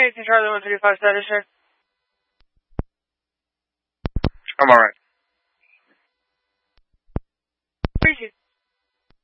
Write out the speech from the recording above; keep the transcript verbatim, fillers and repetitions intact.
eighteen Charlie one three five status, sir. I'm alright.